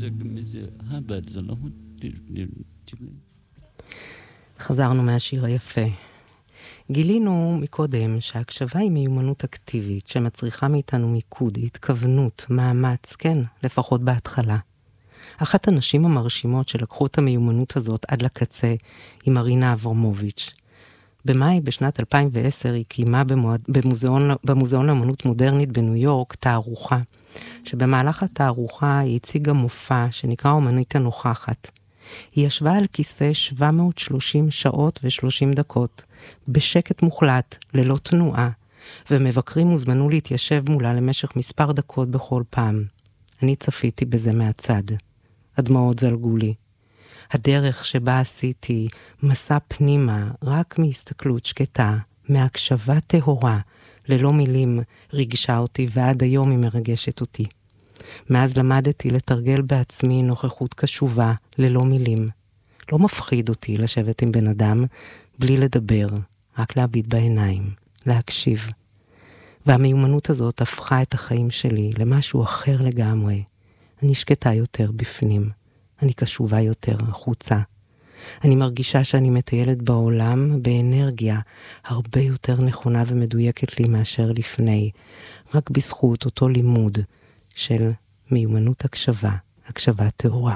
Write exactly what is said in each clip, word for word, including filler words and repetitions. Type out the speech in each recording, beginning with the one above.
חזרנו מהשיר היפה. גילינו מקודם שההקשבה היא מיומנות אקטיבית שמצריכה מאיתנו מיקוד, התכוונות, מאמץ, כן, לפחות בהתחלה. אחת הנשים המרשימות שלקחו את המיומנות הזאת עד לקצה היא מרינה אברמוביץ'. במאי בשנת אלפיים ועשר היא קיימה במועד, במוזיאון, במוזיאון לאמנות מודרנית בניו יורק תערוכה, שבמהלך התערוכה היא הציגה מופע שנקרא אומנית הנוכחת. היא ישבה על כיסא שבע מאות ושלושים שעות ו-שלושים דקות, בשקט מוחלט, ללא תנועה, ומבקרים הוזמנו להתיישב מולה למשך מספר דקות בכל פעם. אני צפיתי בזה מהצד. הדמעות זלגו לי. הדרך שבה עשיתי מסע פנימה רק מהסתכלות שקטה, מהקשבה טהורה, ללא מילים, ריגשה אותי ועד היום היא מרגשת אותי. מאז למדתי לתרגל בעצמי נוכחות קשובה, ללא מילים. לא מפחיד אותי לשבת עם בן אדם בלי לדבר, רק להביט בעיניים, להקשיב. והמיומנות הזאת הפכה את החיים שלי למשהו אחר לגמרי. אני שקטה יותר בפנים, אני קשובה יותר החוצה. אני מרגישה שאני מטיילת בעולם באנרגיה הרבה יותר נכונה ומדויקת לי מאשר לפני, רק בזכות אותו לימוד של מיומנות הקשבה, הקשבה טהורה.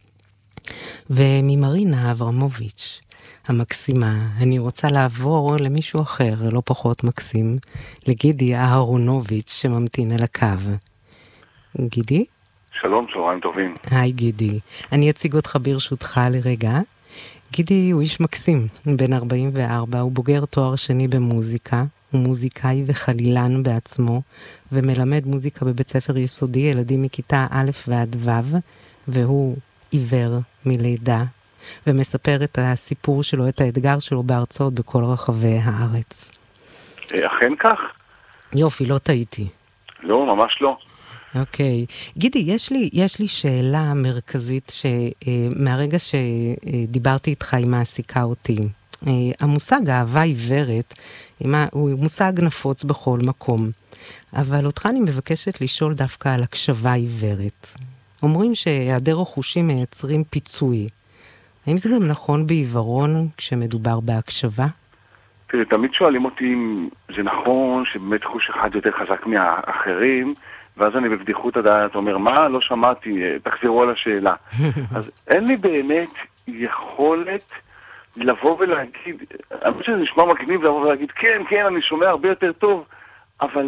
וממרינה אברמוביץ' המקסימה, אני רוצה לעבור למישהו אחר, לא פחות מקסים, לגידי אהרונוביץ' שממתין על הקו. גידי? שלום, צהריים טובים. היי גידי, אני אציג אותך ברשותך לרגע. גידי הוא איש מקסים, בן ארבעים וארבע, הוא בוגר תואר שני במוזיקה, הוא מוזיקאי וחלילן בעצמו, ומלמד מוזיקה בבית ספר יסודי, ילדים מכיתה א' ועד ו', והוא עיוור מלידה, ומספר את הסיפור שלו, את האתגר שלו בהרצאות בכל רחבי הארץ. אכן כך? יופי, לא טעיתי. לא, ממש לא. אוקיי. גידי, יש לי, יש לי שאלה מרכזית שמהרגע שדיברתי איתך היא מעסיקה אותי. המושג אהבה עיוורת הוא מושג נפוץ בכל מקום, אבל אותך אני מבקשת לשאול דווקא על הקשבה עיוורת. אומרים שהיעדר החושים מייצרים פיצוי. האם זה גם נכון בעיוורון כשמדובר בהקשבה? תראי, תמיד שואלים אותי אם זה נכון שבאמת חוש אחד יותר חזק מהאחרים, ואז אני בבדיחות הדעת אומר, מה? לא שמעתי, תחזרו על השאלה. אז אין לי באמת יכולת לבוא ולהגיד, אני חושב שזה נשמע מגניב לבוא ולהגיד, כן, כן, אני שומע הרבה יותר טוב, אבל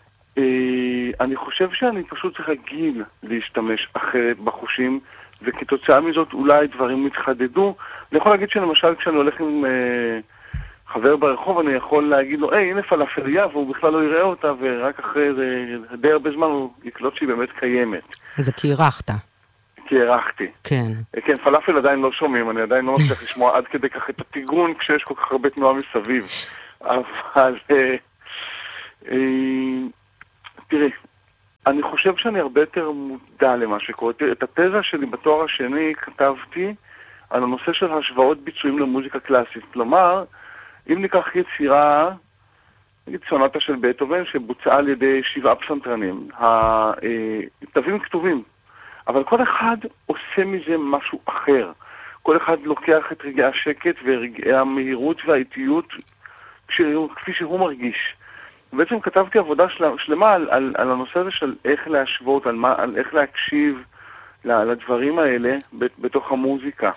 אה, אני חושב שאני פשוט צריך להגיד להשתמש אחרת בחושים, וכתוצאה מזאת אולי דברים מתחדדו. אני יכול להגיד שלמשל כשאני הולך עם אה, חבר ברחוב, אני יכול להגיד לו, היי, הנה פלאפליה, והוא בכלל לא יראה אותה, ורק אחרי זה, די הרבה זמן הוא יקלוט שהיא באמת קיימת. זה כי ערכת. כי ערכתי. כן. כן, פלאפל עדיין לא שומעים, אני עדיין לא מצליח לשמוע עד כדי כך את התיגון, כשיש כל כך הרבה תנועה מסביב. אבל, אה, אה, תראי, אני חושב שאני הרבה יותר מודע למה שקורה. את התזה שלי בתואר השני כתבתי על הנושא של השוואות ביצועים למוזיקה קלאסית. כלומר, אם ניקח יצירה, נגיד סונטה של בטהובן, שבוצעה על ידי שבעה פסנתרנים, התווים כתובים, אבל כל אחד עושה מזה משהו אחר. כל אחד לוקח את רגעי השקט ורגעי המהירות והאיטיות כפי שהוא מרגיש. בעצם כתבתי עבודה שלמה על, על, על הנושא הזה של איך להשוות, על, מה, על איך להקשיב לדברים האלה בתוך המוזיקה.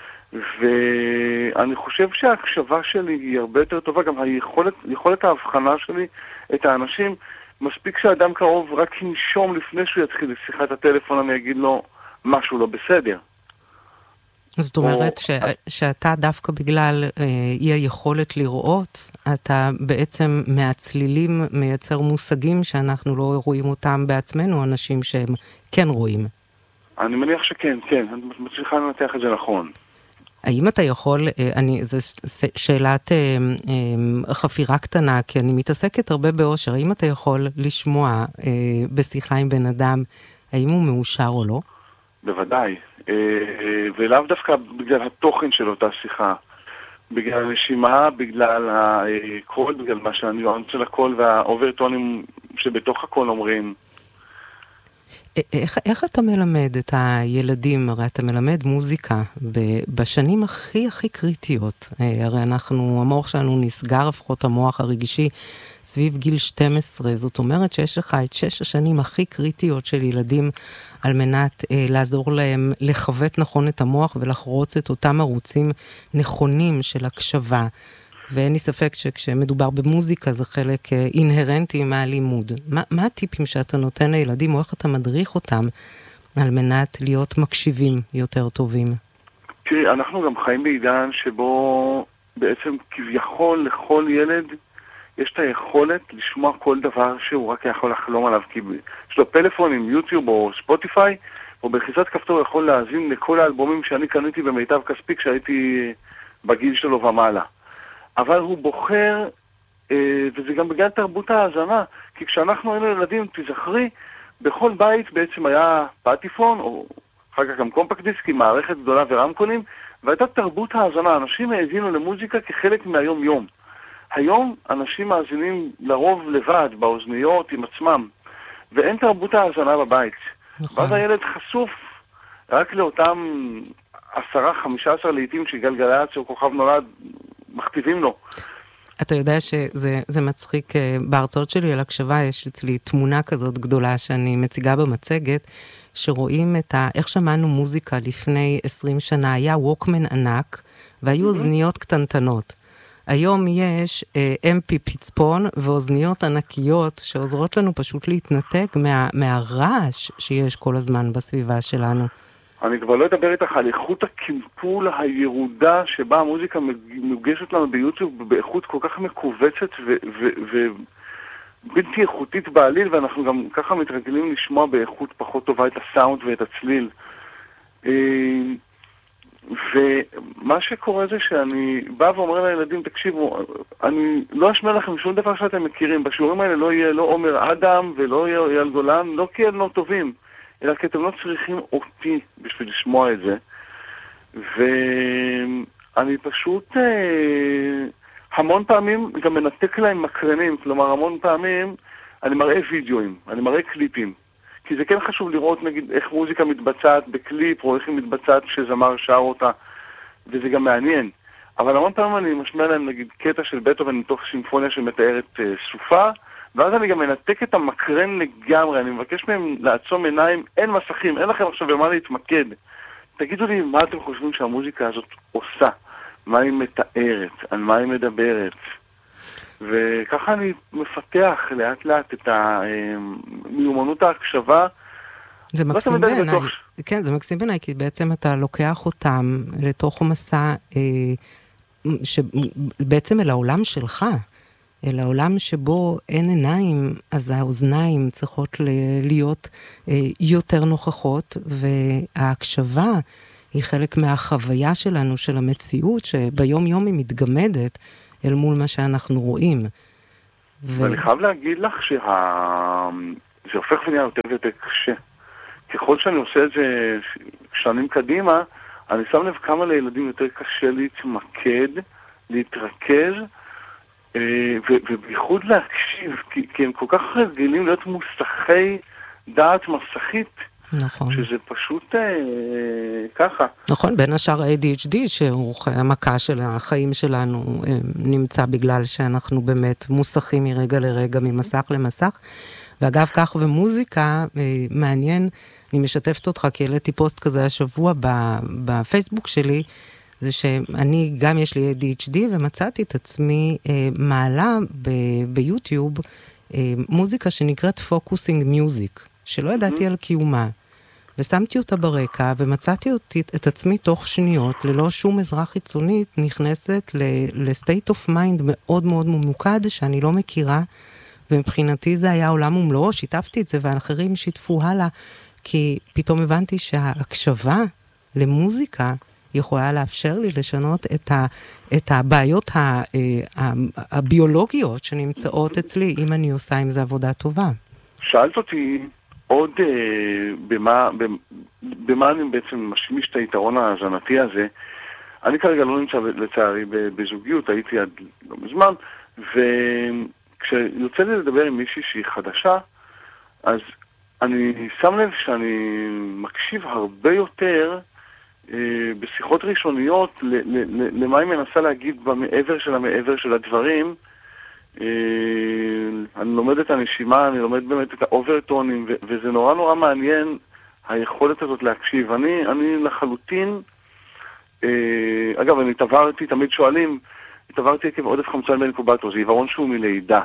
ואני חושב שההקשבה שלי היא הרבה יותר טובה, גם היכולת, יכולת ההבחנה שלי את האנשים, מספיק שהאדם קרוב רק ינשום לפני שהוא יתחיל לשיחת הטלפון, אני אגיד לו משהו לא בסדר. זאת אומרת ש... שאתה דווקא בגלל אה, אי היכולת לראות, אתה בעצם מהצלילים מייצר מושגים שאנחנו לא רואים אותם בעצמנו, אנשים שהם כן רואים. אני מניח שכן, כן, אני מצליחה לנתח את זה נכון. האם אתה יכול, אני, זו שאלת אה, אה, חפירה קטנה, כי אני מתעסקת הרבה באושר, האם אתה יכול לשמוע אה, בשיחה עם בן אדם, האם הוא מאושר או לא? בוודאי, אה, אה, ולאו דווקא בגלל התוכן של אותה שיחה, בגלל הנשימה, בגלל הקול, בגלל מה שהניואנס של הקול והאוברטונים שבתוך הקול אומרים. איך, איך אתה מלמד את הילדים? הרי אתה מלמד מוזיקה בשנים הכי הכי קריטיות. הרי אנחנו, המוח שלנו נסגר, לפחות המוח הרגשי, סביב גיל שתים עשרה. זאת אומרת שיש לך את שש השנים הכי קריטיות של ילדים, על מנת אה, לעזור להם לחוות נכון את המוח ולחרוץ את אותם ערוצים נכונים של הקשבה. ואין לי ספק שכשמדובר במוזיקה זה חלק אה, אינהרנטי מהלימוד. מה, מה הטיפים שאתה נותן לילדים, או איך אתה מדריך אותם על מנת להיות מקשיבים יותר טובים? תראי, אנחנו גם חיים בעידן שבו בעצם כביכול לכל ילד יש את היכולת לשמוע כל דבר שהוא רק יכול לחלום עליו, כי יש לו פלאפון עם יוטיוב או ספוטיפיי, או בלחיצת כפתור יכול להאזין לכל האלבומים שאני קניתי במיטב כספי כשהייתי בגיל שלו ומעלה. אבל הוא בוחר, וזה גם בגלל תרבות ההאזנה, כי כשאנחנו היינו ילדים, תזכרי, בכל בית בעצם היה פטיפון, או אחר כך גם קומפקט דיסק עם מערכת גדולה ורמקולים, והייתה תרבות ההאזנה. אנשים האזינו למוזיקה כחלק מהיום יום. היום אנשים מאזינים לרוב לבד, באוזניות, עם עצמם, ואין תרבות ההאזנה בבית. נכון. ואז הילד חשוף רק לאותם עשרה, חמישה עשר לעיתים שגלגלצ או כוכב נולד מכתיבים לו. אתה יודע שזה זה מצחיק, בהרצאות שלי על הקשבה יש אצלי תמונה כזאת גדולה שאני מציגה במצגת, שרואים את ה... איך שמענו מוזיקה לפני עשרים שנה, היה ווקמן ענק, והיו אוזניות קטנטנות. היום יש אם פי פצפון ואוזניות ענקיות שעוזרות לנו פשוט להתנתק מה, מהרעש שיש כל הזמן בסביבה שלנו. אני כבר לא אדבר איתך על איכות הקמפול הירודה שבה המוזיקה מוגשת לנו ביוטיוב באיכות כל כך מקובצת ובלתי איכותית בעליל, ואנחנו גם ככה מתרגלים לשמוע באיכות פחות טובה את הסאונד ואת הצליל. ומה שקורה זה שאני בא ואומר לילדים, תקשיבו, אני לא אשמע לכם שום דבר שאתם מכירים. בשיעורים האלה לא יהיה לא עומר אדם ולא יהיה אייל גולן, לא כי הם לא טובים, אלא כי אתם לא צריכים אותי בשביל לשמוע את זה. ואני פשוט אה, המון פעמים גם מנתק להם מקרנים, כלומר המון פעמים אני מראה וידאוים, אני מראה קליפים. כי זה כן חשוב לראות, נגיד, איך מוזיקה מתבצעת בקליפ, או איך היא מתבצעת כשזמר שר אותה, וזה גם מעניין. אבל המון פעמים אני משמע להם, נגיד, קטע של בטהובן מתוך סימפוניה שמתארת uh, סופה, ואז אני גם מנתק את המקרן לגמרי, אני מבקש מהם לעצום עיניים, אין מסכים, אין לכם עכשיו במה להתמקד. תגידו לי מה אתם חושבים שהמוזיקה הזאת עושה, מה היא מתארת, על מה היא מדברת. וככה אני מפתח לאט לאט את המיומנות ההקשבה. זה מקסים בעיניי, כן, זה מקסים בעיניי, כי בעצם אתה לוקח אותם לתוך מסע, שבעצם אל העולם שלך, אל העולם שבו אין עיניים, אז האוזניים צריכות להיות יותר נוכחות, וההקשבה היא חלק מהחוויה שלנו, של המציאות, שביום יום היא מתגמדת, אל מול מה שאנחנו רואים. ואני חייב להגיד לך שזה הופך ונהיה יותר ויותר קשה. ככל שאני עושה את זה שנים קדימה, אני שם לב כמה לילדים יותר קשה להתמקד, להתרכז, ובייחוד להקשיב, כי הם כל כך רגילים להיות מוסכי דעת מסכית, נכון. שזה פשוט אה, ככה. נכון, בין השאר ה-איי די אייץ' די, שהוא המכה של החיים שלנו, נמצא בגלל שאנחנו באמת מוסכים מרגע לרגע, ממסך למסך. ואגב, כך ומוזיקה, מעניין, אני משתפת אותך, כי העליתי פוסט כזה השבוע בפייסבוק שלי, זה שאני, גם יש לי איי די אייץ' די, ומצאתי את עצמי אה, מעלה ב- ביוטיוב, אה, מוזיקה שנקראת Focusing Music, שלא ידעתי על קיומה. ושמתי אותה ברקע, ומצאתי אותי, את עצמי תוך שניות, ללא שום עזרה חיצונית, נכנסת ל-state of mind מאוד מאוד ממוקד, שאני לא מכירה, ומבחינתי זה היה עולם ומלואו, שיתפתי את זה, ואחרים שיתפו הלאה, כי פתאום הבנתי שההקשבה למוזיקה, יכולה לאפשר לי לשנות את, ה, את הבעיות ה, ה, הביולוגיות שנמצאות אצלי, אם אני עושה עם זה עבודה טובה. שאלת אותי עוד אה, במה, במה אני בעצם משמיש את היתרון ההזנתי הזה. אני כרגע לא נמצא לצערי בזוגיות, הייתי עד לא מזמן, וכשיוצא לי לדבר עם מישהי שהיא חדשה, אז אני שם לב שאני מקשיב הרבה יותר אה, בשיחות ראשוניות ל, ל, ל, למה היא מנסה להגיד במעבר של המעבר של הדברים. אה, אני לומד את הנשימה, אני לומד באמת את האוברטונים, ו, וזה נורא נורא מעניין היכולת הזאת להקשיב. אני, אני לחלוטין, אה, אגב, אני התעברתי, תמיד שואלים, התעברתי עקב עודף חמצן באינקובטור, זה עיוורון שהוא מלידה.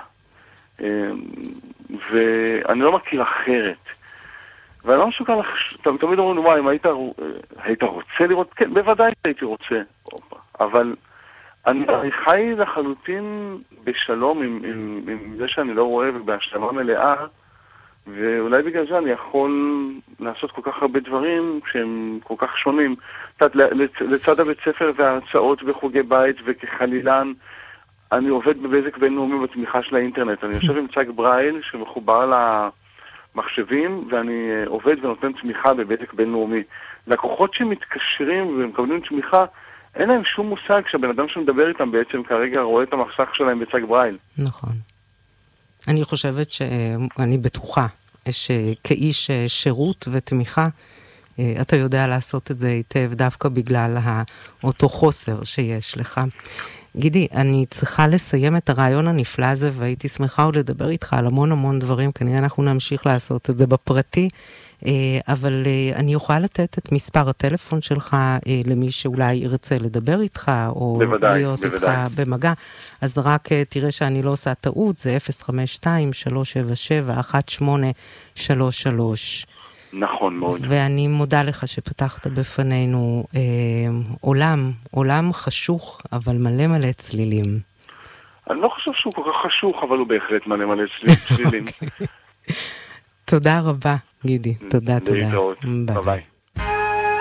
ואני לא מכיר אחרת. ואני לא מסוגל לחשוב, תמיד אומרים, וואי, אם היית, היית רוצה לראות, כן, בוודאי הייתי רוצה, אבל אני חי לחלוטין בשלום עם, עם, עם זה שאני לא רואה ובהשלמה מלאה, ואולי בגלל זה אני יכול לעשות כל כך הרבה דברים שהם כל כך שונים. לצד הבית ספר וההרצאות בחוגי בית וכחלילן, אני עובד בבזק בינלאומי בתמיכה של האינטרנט. אני יושב עם צג ברייל שמחובר למחשבים, ואני עובד ונותן תמיכה בבזק בינלאומי. לקוחות שמתקשרים ומקבלים תמיכה, אין להם שום מושג שהבן אדם שמדבר איתם בעצם כרגע רואה את המחסך שלהם בצג ברייל. נכון. אני חושבת שאני בטוחה שכאיש שירות ותמיכה, אתה יודע לעשות את זה היטב דווקא בגלל אותו חוסר שיש לך. גידי, אני צריכה לסיים את הרעיון הנפלא הזה, והייתי שמחה עוד לדבר איתך על המון המון דברים, כנראה אנחנו נמשיך לעשות את זה בפרטי, אבל אני יכולה לתת את מספר הטלפון שלך למי שאולי ירצה לדבר איתך, או בוודאי, להיות בוודאי. איתך במגע, אז רק תראה שאני לא עושה טעות, זה אפס חמש שתיים שלוש שבע שבע אחת שמונה שלוש שלוש. נכון מאוד. ואני מודה לך שפתחת בפנינו אה, עולם, עולם חשוך, אבל מלא מלא צלילים. אני לא חושב שהוא כל כך חשוך, אבל הוא בהחלט מלא מלא צלילים. תודה רבה, גידי. תודה, תודה. להתראות. ביי ביי.